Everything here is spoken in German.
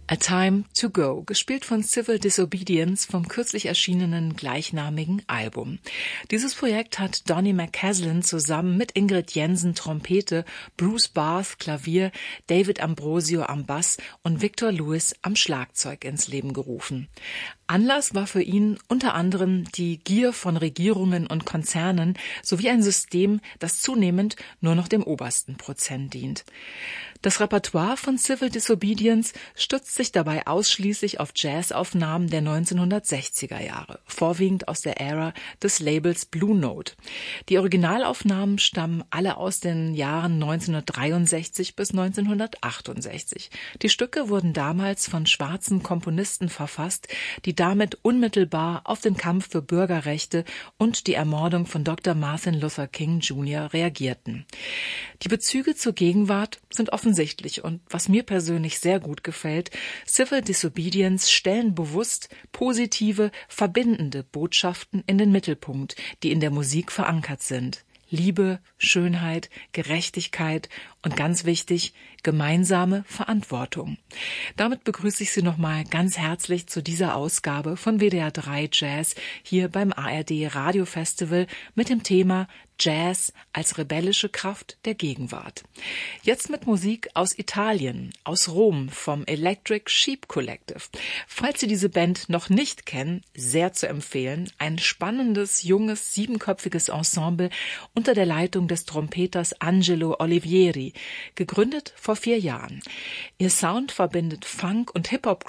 A Time to Go, gespielt von Civil Disobedience vom kürzlich erschienenen gleichnamigen Album. Dieses Projekt hat Donny McCaslin zusammen mit Ingrid Jensen Trompete, Bruce Barth Klavier, David Ambrosio am Bass und Victor Lewis am Schlagzeug ins Leben gerufen. Anlass war für ihn unter anderem die Gier von Regierungen und Konzernen sowie ein System, das zunehmend nur noch dem obersten Prozent dient. Das Repertoire von Civil Disobedience stützt sich dabei ausschließlich auf Jazzaufnahmen der 1960er Jahre, vorwiegend aus der Ära des Labels Blue Note. Die Originalaufnahmen stammen alle aus den Jahren 1963 bis 1968. Die Stücke wurden damals von schwarzen Komponisten verfasst, die damit unmittelbar auf den Kampf für Bürgerrechte und die Ermordung von Dr. Martin Luther King Jr. reagierten. Die Bezüge zur Gegenwart sind offensichtlich und was mir persönlich sehr gut gefällt, Civil Disobedience stellen bewusst positive, verbindende Botschaften in den Mittelpunkt, die in der Musik verankert sind. Liebe, Schönheit, Gerechtigkeit und ganz wichtig, gemeinsame Verantwortung. Damit begrüße ich Sie nochmal ganz herzlich zu dieser Ausgabe von WDR 3 Jazz hier beim ARD Radio Festival mit dem Thema Jazz als rebellische Kraft der Gegenwart. Jetzt mit Musik aus Italien, aus Rom, vom Electric Sheep Collective. Falls Sie diese Band noch nicht kennen, sehr zu empfehlen. Ein spannendes, junges, 7-köpfiges Ensemble unter der Leitung des Trompeters Angelo Olivieri, gegründet vor 4 Jahren. Ihr Sound verbindet Funk und Hip-Hop